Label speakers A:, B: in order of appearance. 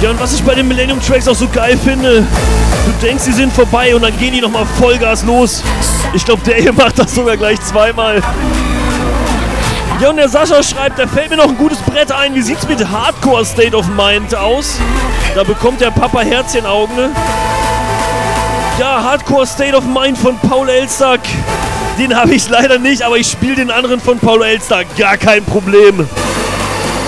A: Ja, und was ich bei den Millennium Tracks auch so geil finde, du denkst, sie sind vorbei und dann gehen die nochmal Vollgas los. Ich glaube, der hier macht das sogar gleich zweimal. Ja, und der Sascha schreibt, da fällt mir noch ein gutes Brett ein. Wie sieht's mit Hardcore State of Mind aus? Da bekommt der Papa Herzchenaugen, ne? Ja, Hardcore State of Mind von Paul Elstak. Den habe ich leider nicht, aber ich spiele den anderen von Paul Elstak. Gar kein Problem.